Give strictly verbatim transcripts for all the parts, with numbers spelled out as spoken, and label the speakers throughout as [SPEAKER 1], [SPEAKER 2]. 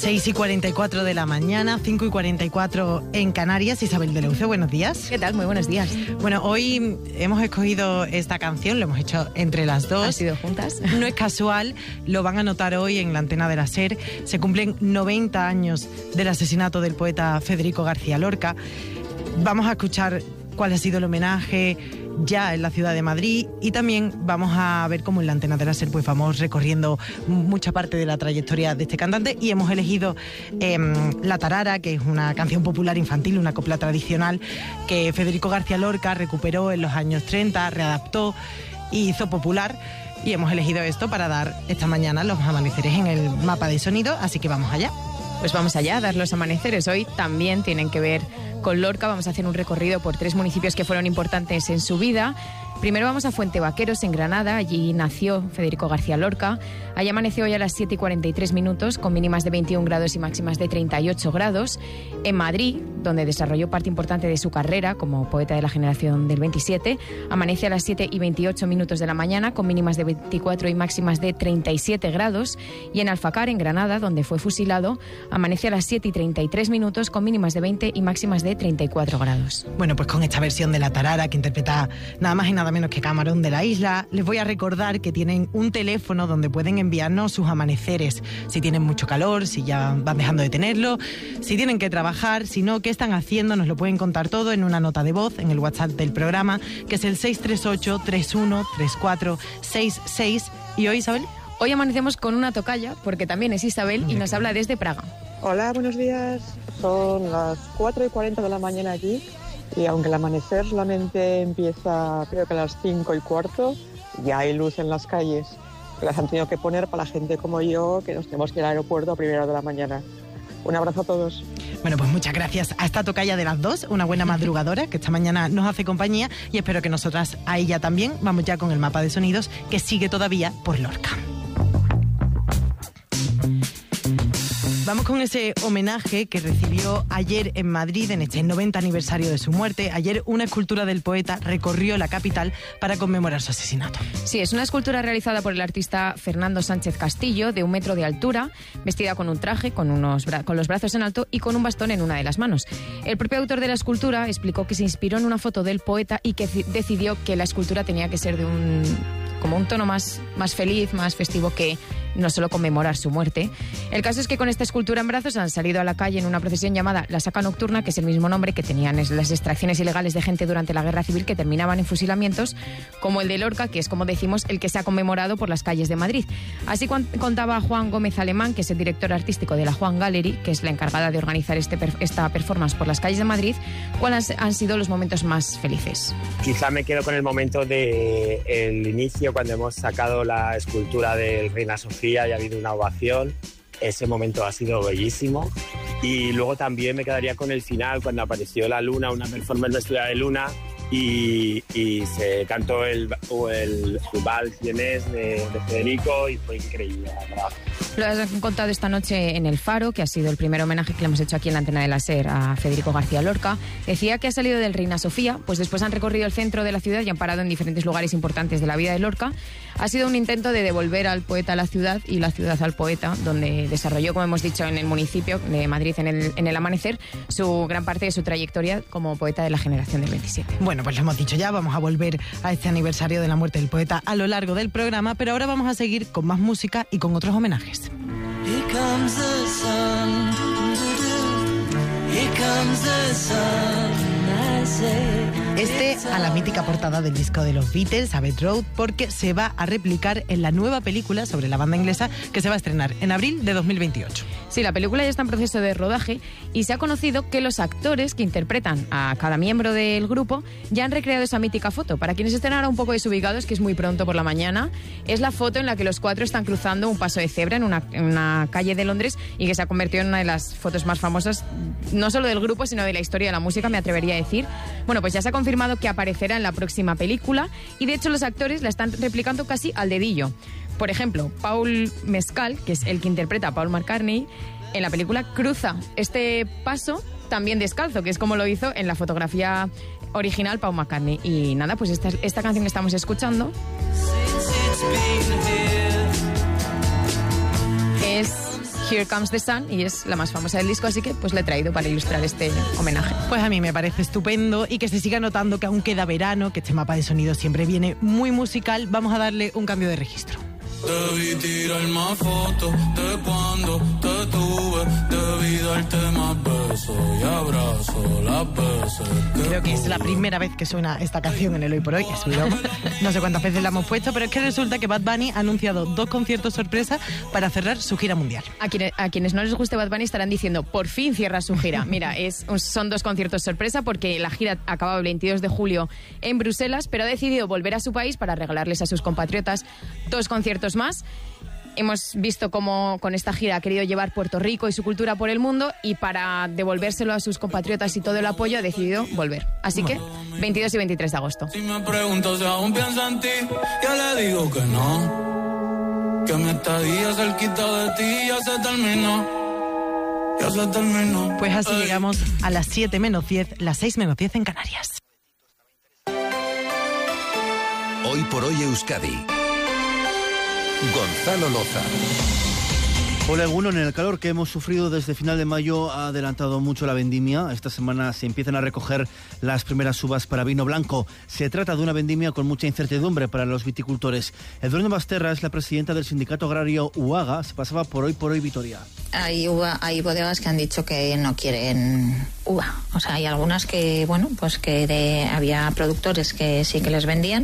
[SPEAKER 1] seis y cuarenta y cuatro de la mañana, cinco y cuarenta y cuatro en Canarias. Isabel de Leuce, buenos días.
[SPEAKER 2] ¿Qué tal? Muy buenos días.
[SPEAKER 1] Bueno, hoy hemos escogido esta canción, lo hemos hecho entre las dos.
[SPEAKER 2] ¿Han sido juntas?
[SPEAKER 1] No es casual, lo van a notar hoy en la antena de la SER. Se cumplen noventa años del asesinato del poeta Federico García Lorca. Vamos a escuchar cuál ha sido el homenaje ya en la ciudad de Madrid, y también vamos a ver cómo en la antena de la SER pues vamos recorriendo mucha parte de la trayectoria de este cantante, y hemos elegido eh, La Tarara, que es una canción popular infantil, una copla tradicional que Federico García Lorca recuperó en los años treinta, readaptó y hizo popular, y hemos elegido esto para dar esta mañana los amaneceres en el mapa de sonido, así que vamos allá.
[SPEAKER 2] Pues vamos allá a dar los amaneceres. Hoy también tienen que ver con Lorca. Vamos a hacer un recorrido por tres municipios que fueron importantes en su vida. Primero vamos a Fuente Vaqueros, en Granada. Allí nació Federico García Lorca. Allí amaneció hoy a las siete y cuarenta y tres minutos, con mínimas de veintiún grados y máximas de treinta y ocho grados. En Madrid, donde desarrolló parte importante de su carrera como poeta de la generación del veintisiete, amanece a las siete y veintiocho minutos de la mañana, con mínimas de veinticuatro y máximas de treinta y siete grados. Y en Alfacar, en Granada, donde fue fusilado, amanece a las siete y treinta y tres minutos, con mínimas de veinte y máximas de treinta y cuatro grados.
[SPEAKER 1] Bueno, pues con esta versión de La Tarara, que interpreta nada más y nada menos que Camarón de la Isla, les voy a recordar que tienen un teléfono donde pueden enviarnos sus amaneceres. Si tienen mucho calor, si ya van dejando de tenerlo, si tienen que trabajar, si no, qué están haciendo, nos lo pueden contar todo en una nota de voz en el WhatsApp del programa, que es el seis tres ocho, tres uno tres cuatro seis seis. ¿Y hoy, Isabel?
[SPEAKER 2] Hoy amanecemos con una tocaya, porque también es Isabel y nos habla desde Praga.
[SPEAKER 3] Hola, buenos días. Son las cuatro y cuarenta de la mañana aquí, y aunque el amanecer solamente empieza creo que a las cinco y cuarto, ya hay luz en las calles, que las han tenido que poner para la gente como yo, que nos tenemos que ir al aeropuerto a primera hora de la mañana. Un abrazo a todos.
[SPEAKER 1] Bueno, pues muchas gracias a esta tocaya de las dos, una buena madrugadora que esta mañana nos hace compañía, y espero que nosotras a ella también. Vamos ya con el mapa de sonidos, que sigue todavía por Lorca. Vamos con ese homenaje que recibió ayer en Madrid en este noventa aniversario de su muerte. Ayer una escultura del poeta recorrió la capital para conmemorar su asesinato.
[SPEAKER 2] Sí, es una escultura realizada por el artista Fernando Sánchez Castillo, de un metro de altura, vestida con un traje, con, unos bra- con los brazos en alto y con un bastón en una de las manos. El propio autor de la escultura explicó que se inspiró en una foto del poeta y que c- decidió que la escultura tenía que ser de un... como un tono más, más feliz, más festivo, que no solo conmemorar su muerte. El caso es que con esta escultura en brazos han salido a la calle en una procesión llamada La Saca Nocturna, que es el mismo nombre que tenían las extracciones ilegales de gente durante la Guerra Civil, que terminaban en fusilamientos, como el de Lorca, que es, como decimos, el que se ha conmemorado por las calles de Madrid. Así contaba Juan Gómez Alemán, que es el director artístico de la Juan Gallery, que es la encargada de organizar este, esta performance por las calles de Madrid, cuáles han sido los momentos más felices.
[SPEAKER 4] Quizá me quedo con el momento del inicio, cuando hemos sacado la escultura del Reina Sofía y ha habido una ovación. Ese momento ha sido bellísimo. Y luego también me quedaría con el final, cuando apareció la luna, una performance vestida de luna, y, y se cantó el, el, el vals vienés de, de Federico, y fue increíble, la verdad.
[SPEAKER 2] Lo has contado esta noche en El Faro, que ha sido el primer homenaje que le hemos hecho aquí en la antena de la SER a Federico García Lorca. Decía que ha salido del Reina Sofía, pues después han recorrido el centro de la ciudad y han parado en diferentes lugares importantes de la vida de Lorca. Ha sido un intento de devolver al poeta a la ciudad y la ciudad al poeta, donde desarrolló, como hemos dicho, en el municipio de Madrid, en el, en el amanecer, su gran parte de su trayectoria como poeta de la generación del veintisiete.
[SPEAKER 1] Bueno, pues lo hemos dicho ya, vamos a volver a este aniversario de la muerte del poeta a lo largo del programa, pero ahora vamos a seguir con más música y con otros homenajes.
[SPEAKER 5] Here comes the sun, here comes the sun, I say.
[SPEAKER 1] Este a la mítica portada del disco de los Beatles, Abbey Road, porque se va a replicar en la nueva película sobre la banda inglesa que se va a estrenar en abril de dos mil veintiocho.
[SPEAKER 2] Sí, la película ya está en proceso de rodaje y se ha conocido que los actores que interpretan a cada miembro del grupo ya han recreado esa mítica foto. Para quienes estén ahora un poco desubicados, que es muy pronto por la mañana, es la foto en la que los cuatro están cruzando un paso de cebra en una, en una calle de Londres, y que se ha convertido en una de las fotos más famosas, no solo del grupo, sino de la historia de la música, me atrevería a decir. Bueno, pues ya se ha confirmado que aparecerá en la próxima película, y de hecho los actores la están replicando casi al dedillo. Por ejemplo, Paul Mescal, que es el que interpreta a Paul McCartney, en la película cruza este paso también descalzo, que es como lo hizo en la fotografía original Paul McCartney. Y nada, pues esta, esta canción que estamos escuchando es Here Comes the Sun, y es la más famosa del disco, así que pues le he traído para ilustrar este homenaje.
[SPEAKER 1] Pues a mí me parece estupendo y que se siga notando que aún queda verano, que este mapa de sonido siempre viene muy musical. Vamos a darle un cambio de registro.
[SPEAKER 5] Debí tirar más fotos de cuando te tuve, debí darte más besos y abrazo las veces.
[SPEAKER 1] Creo que es la primera vez que suena esta canción en el Hoy por Hoy, es broma. No sé cuántas veces la hemos puesto, pero es que resulta que Bad Bunny ha anunciado dos conciertos sorpresa para cerrar su gira mundial.
[SPEAKER 2] A quienes, a quienes no les guste Bad Bunny estarán diciendo, por fin cierra su gira. Mira, es, son dos conciertos sorpresa porque la gira acababa el veintidós de julio en Bruselas, pero ha decidido volver a su país para regalarles a sus compatriotas dos conciertos más. Hemos visto cómo con esta gira ha querido llevar Puerto Rico y su cultura por el mundo, y para devolvérselo a sus compatriotas y todo el apoyo ha decidido volver. Así que veintidós y veintitrés de agosto.
[SPEAKER 5] Si me pregunto si aún piensa en ti, ya le digo que no, que mi estadía cerquita de ti ya se terminó, ya se terminó.
[SPEAKER 1] Pues así Ey. llegamos a las siete menos diez, las seis menos diez en Canarias.
[SPEAKER 6] Hoy por Hoy Euskadi. Gonzalo Loza.
[SPEAKER 7] Hola, Egunon. En el calor que hemos sufrido desde final de mayo ha adelantado mucho la vendimia. Esta semana se empiezan a recoger las primeras uvas para vino blanco. Se trata de una vendimia con mucha incertidumbre para los viticultores. Edurne Basterra es la presidenta del sindicato agrario UAGA. Se pasaba por Hoy por Hoy Vitoria.
[SPEAKER 8] Hay uva, hay bodegas que han dicho que no quieren uva. O sea, hay algunas que, bueno, pues que de, había productores que sí que les vendían.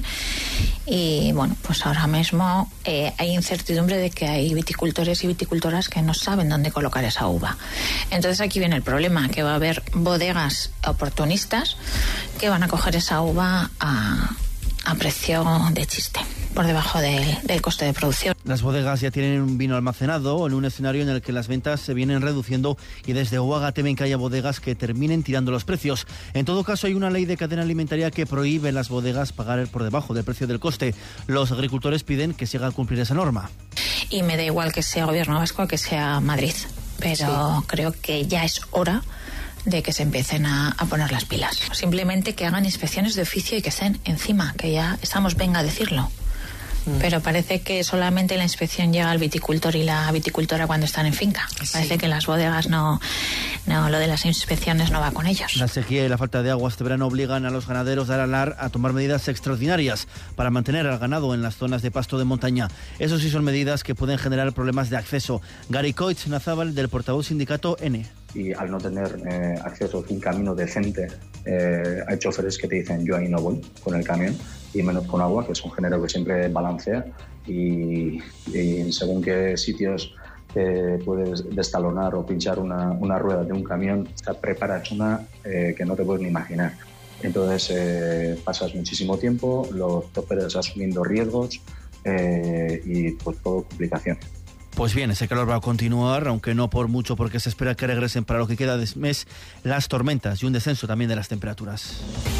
[SPEAKER 8] Y bueno, pues ahora mismo eh, hay incertidumbre de que hay viticultores y viticultoras que no saben dónde colocar esa uva. Entonces aquí viene el problema, que va a haber bodegas oportunistas que van a coger esa uva a, a precio de chiste, por debajo del, del coste de producción.
[SPEAKER 7] Las bodegas ya tienen un vino almacenado en un escenario en el que las ventas se vienen reduciendo y desde UAGA temen que haya bodegas que terminen tirando los precios. En todo caso, hay una ley de cadena alimentaria que prohíbe a las bodegas pagar por debajo del precio del coste. Los agricultores piden que se haga cumplir esa norma.
[SPEAKER 8] Y me da igual que sea Gobierno Vasco o que sea Madrid, pero sí, creo que ya es hora de que se empiecen a, a poner las pilas. Simplemente que hagan inspecciones de oficio y que estén encima, que ya estamos, venga a decirlo. Pero parece que solamente la inspección llega al viticultor y la viticultora cuando están en finca. Sí. Parece que las bodegas no, no, lo de las inspecciones no va con ellos.
[SPEAKER 7] La sequía y la falta de agua este verano obligan a los ganaderos de Aralar a tomar medidas extraordinarias para mantener al ganado en las zonas de pasto de montaña. Eso sí son medidas que pueden generar problemas de acceso. Gary Coitz Nazábal, del portavoz sindicato N.
[SPEAKER 9] Y al no tener eh, acceso a un camino decente, eh, hay choferes que te dicen yo ahí no voy con el camión, y menos con agua, que es un género que siempre balancea, y, y según qué sitios eh, puedes destalonar o pinchar una, una rueda de un camión, te preparas una eh, que no te puedes ni imaginar. Entonces eh, pasas muchísimo tiempo, los choferes asumiendo riesgos eh, y pues todo complicación.
[SPEAKER 7] Pues bien, ese calor va a continuar, aunque no por mucho, porque se espera que regresen para lo que queda de mes las tormentas y un descenso también de las temperaturas.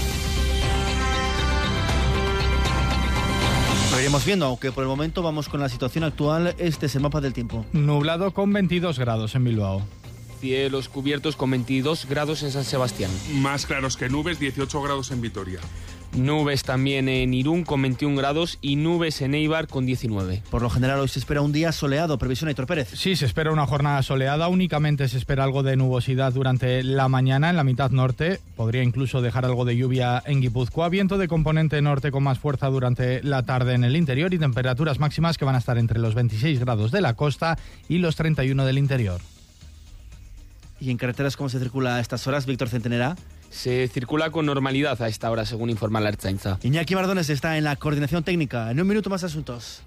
[SPEAKER 7] Lo iremos viendo, aunque por el momento vamos con la situación actual. Este es el mapa del tiempo.
[SPEAKER 10] Nublado con veintidós grados en Bilbao.
[SPEAKER 11] Cielos cubiertos con veintidós grados en San Sebastián.
[SPEAKER 12] Más claros que nubes, dieciocho grados en Vitoria.
[SPEAKER 11] Nubes también en Irún con veintiún grados y nubes en Eibar con diecinueve.
[SPEAKER 7] Por lo general hoy se espera un día soleado. Previsión, Aitor Pérez.
[SPEAKER 10] Sí, se espera una jornada soleada. Únicamente se espera algo de nubosidad durante la mañana en la mitad norte. Podría incluso dejar algo de lluvia en Guipúzcoa. Viento de componente norte con más fuerza durante la tarde en el interior y temperaturas máximas que van a estar entre los veintiséis grados de la costa y los treinta y uno del interior.
[SPEAKER 7] ¿Y en carreteras cómo se circula a estas horas, Víctor Centenera?
[SPEAKER 11] Se circula con normalidad a esta hora, según informa la Ertzaintza.
[SPEAKER 7] Iñaki Mardones está en la coordinación técnica. En un minuto más asuntos.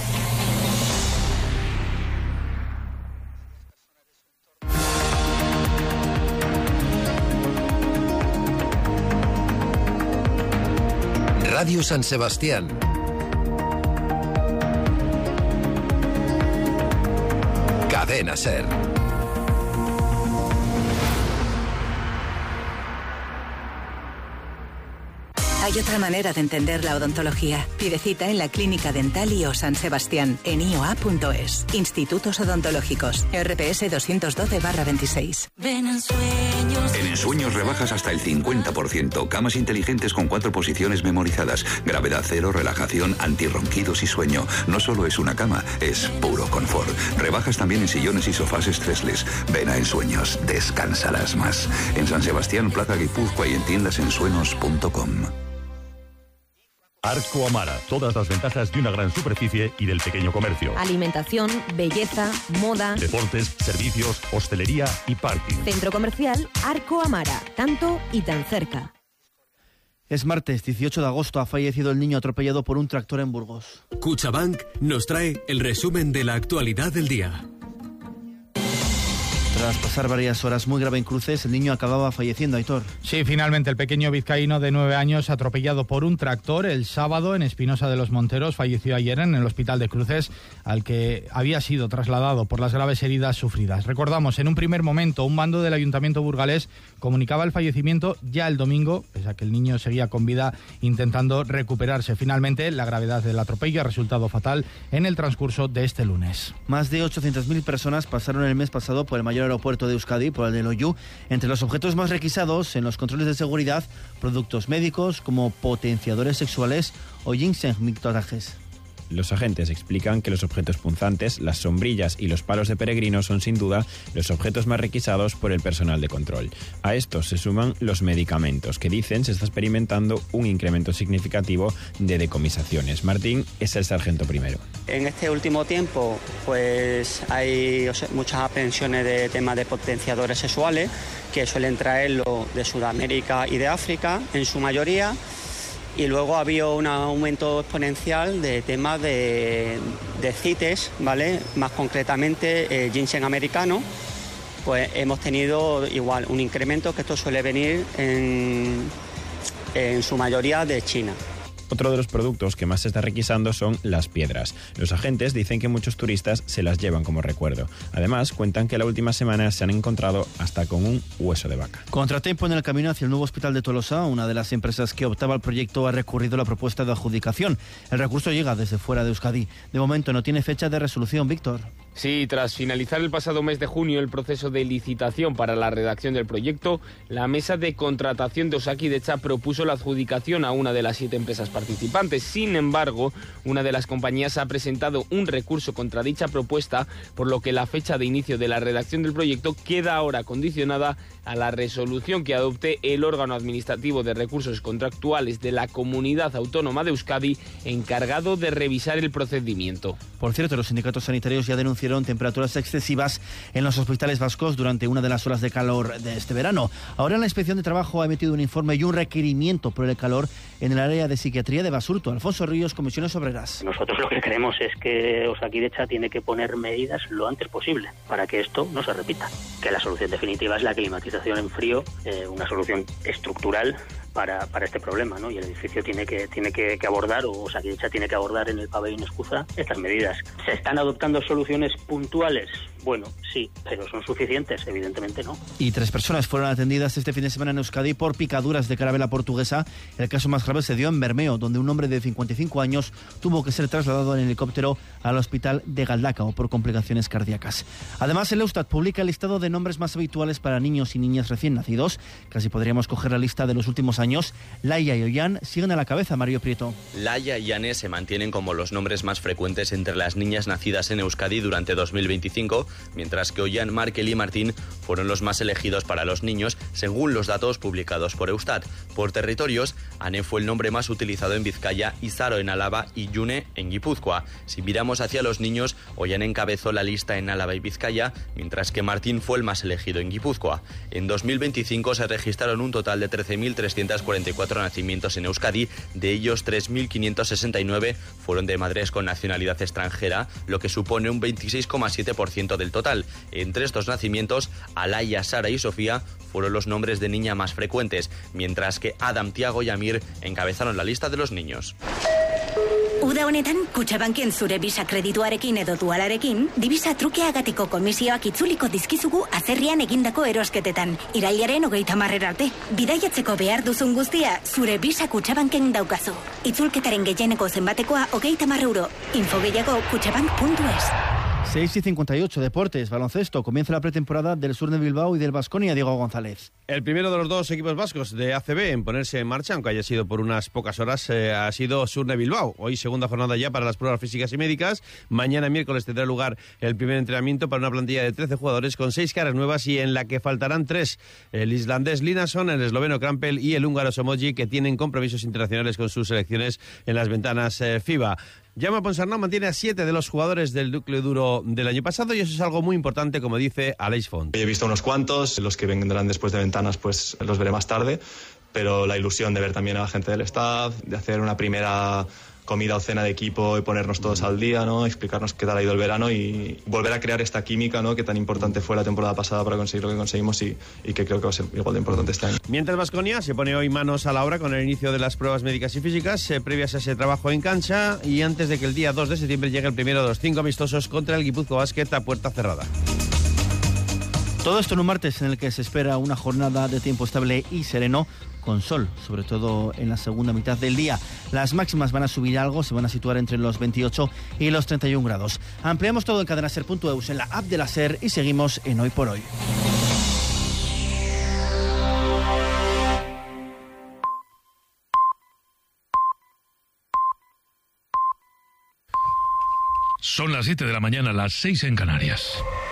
[SPEAKER 6] Radio San Sebastián. Cadena SER.
[SPEAKER 13] Hay otra manera de entender la odontología. Pide cita en la Clínica Dental I O San Sebastián en i o a punto es. Institutos Odontológicos. R P S doscientos doce barra veintiséis.
[SPEAKER 14] Ven en Sueños.
[SPEAKER 15] En Ensueños rebajas hasta el cincuenta por ciento. Camas inteligentes con cuatro posiciones memorizadas. Gravedad cero, relajación, antirronquidos y sueño. No solo es una cama, es puro confort. Rebajas también en sillones y sofás stressless. Ven a Ensueños, descansarás más. En San Sebastián, Plaza Guipúzcoa y en tiendas ensueños punto com.
[SPEAKER 16] Arco Amara, todas las ventajas de una gran superficie y del pequeño comercio.
[SPEAKER 17] Alimentación, belleza, moda,
[SPEAKER 16] deportes, servicios, hostelería y parking.
[SPEAKER 17] Centro comercial Arco Amara, tanto y tan cerca.
[SPEAKER 7] Es martes dieciocho de agosto, ha fallecido el niño atropellado por un tractor en Burgos.
[SPEAKER 18] Cuchabank nos trae el resumen de la actualidad del día.
[SPEAKER 7] Tras pasar varias horas muy grave en cruces, el niño acababa falleciendo, Aitor.
[SPEAKER 10] Sí, finalmente el pequeño vizcaíno de nueve años, atropellado por un tractor el sábado en Espinosa de los Monteros, falleció ayer en el hospital de Cruces, al que había sido trasladado por las graves heridas sufridas. Recordamos, en un primer momento, un mando del Ayuntamiento burgalés comunicaba el fallecimiento ya el domingo, pese a que el niño seguía con vida intentando recuperarse. Finalmente, la gravedad del atropello ha resultado fatal en el transcurso de este lunes.
[SPEAKER 7] Más de ochocientas mil personas pasaron el mes pasado por el mayor aeropuerto de Euskadi, por el de Loiu. Entre los objetos más requisados en los controles de seguridad, productos médicos como potenciadores sexuales o ginseng mictotajes.
[SPEAKER 19] Los agentes explican que los objetos punzantes, las sombrillas y los palos de peregrino son sin duda los objetos más requisados por el personal de control. A estos se suman los medicamentos, que dicen se está experimentando un incremento significativo de decomisaciones. Martín es el sargento primero.
[SPEAKER 20] En este último tiempo pues hay o sea, muchas aprehensiones de temas de potenciadores sexuales que suelen traerlo de Sudamérica y de África en su mayoría. Y luego ha habido un aumento exponencial de temas de, de CITES, ¿vale? Más concretamente, eh, ginseng americano, pues hemos tenido igual un incremento que esto suele venir en, en su mayoría de China.
[SPEAKER 19] Otro de los productos que más se está requisando son las piedras. Los agentes dicen que muchos turistas se las llevan como recuerdo. Además, cuentan que la última semana se han encontrado hasta con un hueso de vaca.
[SPEAKER 7] Contratiempo en el camino hacia el nuevo hospital de Tolosa. Una de las empresas que optaba al proyecto ha recurrido a la propuesta de adjudicación. El recurso llega desde fuera de Euskadi. De momento no tiene fecha de resolución, Víctor.
[SPEAKER 11] Sí, tras finalizar el pasado mes de junio el proceso de licitación para la redacción del proyecto, la mesa de contratación de Osakidecha propuso la adjudicación a una de las siete empresas participantes. Sin embargo, una de las compañías ha presentado un recurso contra dicha propuesta, por lo que la fecha de inicio de la redacción del proyecto queda ahora condicionada a la resolución que adopte el órgano administrativo de recursos contractuales de la Comunidad Autónoma de Euskadi, encargado de revisar el procedimiento.
[SPEAKER 7] Por cierto, los sindicatos sanitarios ya denunciaron temperaturas excesivas en los hospitales vascos durante una de las olas de calor de este verano. Ahora la Inspección de Trabajo ha emitido un informe y un requerimiento por el calor en el área de psiquiatría de Basurto. Alfonso Ríos, Comisiones Obreras.
[SPEAKER 21] Nosotros lo que creemos es que Osakidecha tiene que poner medidas lo antes posible para que esto no se repita. Que la solución definitiva es la climatización en frío, eh, una solución estructural para, para este problema, ¿no? Y el edificio tiene que tiene que, que abordar, o Osakidecha tiene que abordar en el pabellón Escuza estas medidas. ¿Se están adoptando soluciones puntuales? Bueno, sí, pero ¿son suficientes? Evidentemente no.
[SPEAKER 7] Y tres personas fueron atendidas este fin de semana en Euskadi por picaduras de carabela portuguesa. El caso más grave se dio en Bermeo, donde un hombre de cincuenta y cinco años tuvo que ser trasladado en helicóptero al hospital de Galdacao por complicaciones cardíacas. Además, el Eustat publica el listado de nombres más habituales para niños y niñas recién nacidos. Casi podríamos coger la lista de los últimos años. Laia y Ollán siguen a la cabeza, Mario Prieto.
[SPEAKER 22] Laia y Anne se mantienen como los nombres más frecuentes entre las niñas nacidas en Euskadi durante dos mil veinticinco, mientras que Ollán, Markel y Martín fueron los más elegidos para los niños, según los datos publicados por Eustat. Por territorios, Anne fue el nombre más utilizado en Vizcaya, Izaro en Álava y June en Guipúzcoa. Si miramos hacia los niños, Ollán encabezó la lista en Álava y Vizcaya, mientras que Martín fue el más elegido en Guipúzcoa. En dos mil veinticinco se registraron un total de trece mil trescientos cuarenta y cuatro nacimientos en Euskadi, de ellos tres mil quinientos sesenta y nueve fueron de madres con nacionalidad extranjera, lo que supone un veintiséis coma siete por ciento del total. Entre estos nacimientos, Alaya, Sara y Sofía fueron los nombres de niña más frecuentes, mientras que Adam, Tiago y Amir encabezaron la lista de los niños.
[SPEAKER 3] Uda honetan, Kutxabanken zure bisa kredituarekin edo dualarekin, divisa trukeagatiko komisioak itzuliko dizkizugu azerrian egindako erosketetan. Irailaren hogeita marrera arte. Bidaiatzeko behar duzun guztia, zure bisa Kutxabanken daukazu. Itzulketaren gehieneko zenbatekoa hogeita mar euro. Info gehiago kutxabank punto es.
[SPEAKER 7] seis y cincuenta y ocho, deportes, baloncesto. Comienza la pretemporada del Sur de Bilbao y del Baskonia, Diego González.
[SPEAKER 4] El primero de los dos equipos vascos de A C B en ponerse en marcha, aunque haya sido por unas pocas horas, eh, ha sido Surne Bilbao. Hoy segunda jornada ya para las pruebas físicas y médicas. Mañana miércoles tendrá lugar el primer entrenamiento para una plantilla de trece jugadores con seis caras nuevas y en la que faltarán tres. El islandés Linason, el esloveno Krampel y el húngaro Somoji, que tienen compromisos internacionales con sus selecciones en las ventanas eh, FIBA. Jaume Ponsarnau mantiene a siete de los jugadores del núcleo duro del año pasado y eso es algo muy importante, como dice Aleix Font.
[SPEAKER 23] He visto unos cuantos, los que vendrán después de ventanas pues los veré más tarde, pero la ilusión de ver también a la gente del staff, de hacer una primera comida o cena de equipo y ponernos todos al día, ¿no? Explicarnos qué tal ha ido el verano y volver a crear esta química, ¿no? Que tan importante fue la temporada pasada para conseguir lo que conseguimos y, y que creo que va a ser igual de importante este año.
[SPEAKER 4] Mientras Baskonia se pone hoy manos a la obra con el inicio de las pruebas médicas y físicas eh, previas a ese trabajo en cancha y antes de que el día dos de septiembre llegue el primero de los cinco amistosos contra el Guipúzcoa Basket a puerta cerrada.
[SPEAKER 7] Todo esto en un martes en el que se espera una jornada de tiempo estable y sereno, con sol, sobre todo en la segunda mitad del día. Las máximas van a subir algo, se van a situar entre los veintiocho y los treinta y un grados. Ampliamos todo en cadenaser punto eus, en la app de la SER y seguimos en Hoy por Hoy.
[SPEAKER 24] Son las siete de la mañana, las seis en Canarias.